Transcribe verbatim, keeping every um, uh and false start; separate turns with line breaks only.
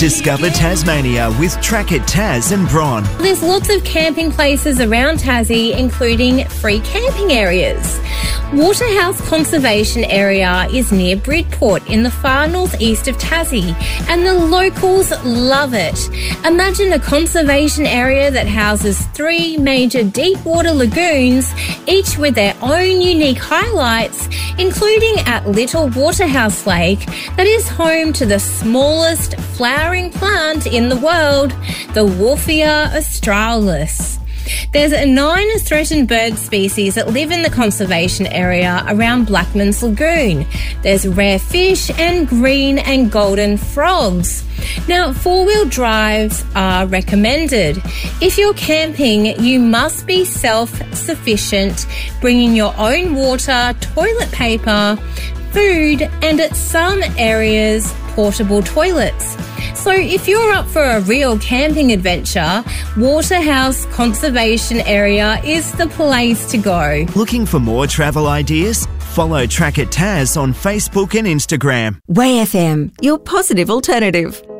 Discover Tasmania with Track It Tas and Bron.
There's lots of camping places around Tassie, including free camping areas. Waterhouse Conservation Area is near Bridport in the far northeast of Tassie, and the locals love it. Imagine a conservation area that houses three major deep water lagoons, each with their own unique highlights, including at Little Waterhouse Lake, that is home to the smallest flowering plant in the world, the Wolfia australis. There's nine threatened bird species that live in the conservation area around Blackman's Lagoon. There's rare fish and green and golden frogs. Now, four-wheel drives are recommended. If you're camping, you must be self-sufficient, bringing your own water, toilet paper, food, and at some areas, portable toilets. So if you're up for a real camping adventure, Waterhouse Conservation Area is the place to go.
Looking for more travel ideas? Follow Track It Tas on Facebook and Instagram.
Way F M, your positive alternative.